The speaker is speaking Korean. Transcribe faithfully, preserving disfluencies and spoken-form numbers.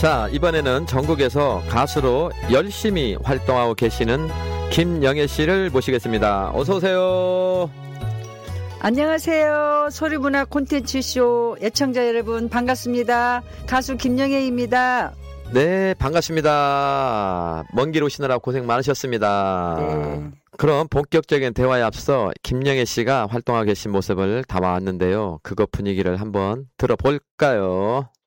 자, 이번에는 전국에서 가수로 열심히 활동하고 계시는 김영애 씨를 모시겠습니다. 어서 오세요. 안녕하세요. 소리문화 콘텐츠쇼 애청자 여러분 반갑습니다. 가수 김영애입니다. 네, 반갑습니다. 먼 길 오시느라 고생 많으셨습니다. 네. 그럼 본격적인 대화에 앞서 김영애 씨가 활동하고 계신 모습을 담아왔는데요. 그거 분위기를 한번 들어볼까요?